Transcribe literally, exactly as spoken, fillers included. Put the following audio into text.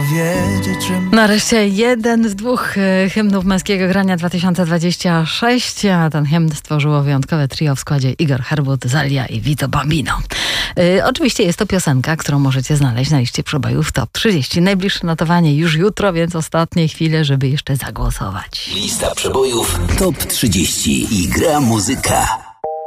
wiedzieć, że... Nareszcie jeden z dwóch e, hymnów męskiego grania dwa tysiące dwudziestego szóstego, a ten hymn stworzyło wyjątkowe trio w składzie Igor Herbut, Zalia i Vito Bambino. E, oczywiście jest to piosenka, którą możecie znaleźć na liście przebojów Top trzydzieści. Najbliższe notowanie już jutro, więc ostatnie chwile, żeby jeszcze zagłosować. Lista przebojów Top trzydzieści i gra muzyka.